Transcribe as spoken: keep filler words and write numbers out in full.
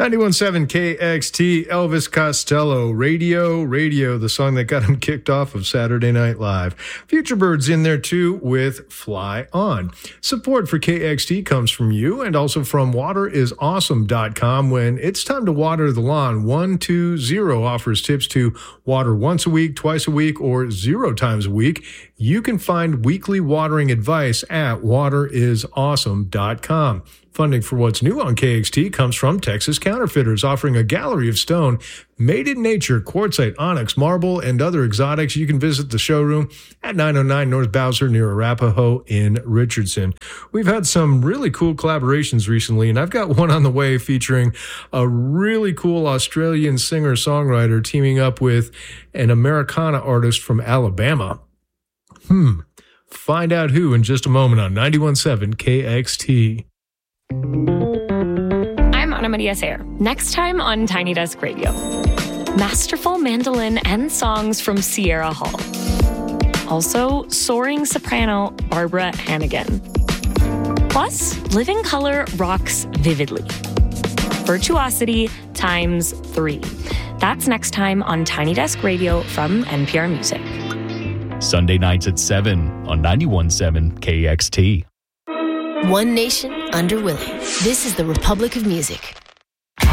ninety-one point seven K X T, Elvis Costello, Radio, Radio, the song that got him kicked off of Saturday Night Live. Futurebirds in there too with Fly On. Support for K X T comes from you and also from water is awesome dot com. When it's time to water the lawn, one two zero offers tips to water once a week, twice a week, or zero times a week. You can find weekly watering advice at water is awesome dot com. Funding for what's new on K X T comes from Texas Counterfeiters, offering a gallery of stone made in nature, quartzite, onyx, marble, and other exotics. You can visit the showroom at nine oh nine North Bowser near Arapahoe in Richardson. We've had some really cool collaborations recently, and I've got one on the way featuring a really cool Australian singer-songwriter teaming up with an Americana artist from Alabama. Hmm. Find out who in just a moment on ninety-one point seven K X T. I'm Ana Maria Sayer. Next time on Tiny Desk Radio, masterful mandolin and songs from Sierra Hall. Also, soaring soprano Barbara Hannigan. Plus, Living Color rocks vividly. Virtuosity times three. That's next time on Tiny Desk Radio from N P R Music. Sunday nights at seven on ninety-one point seven K X T. One nation under Willie. This is the Republic of Music.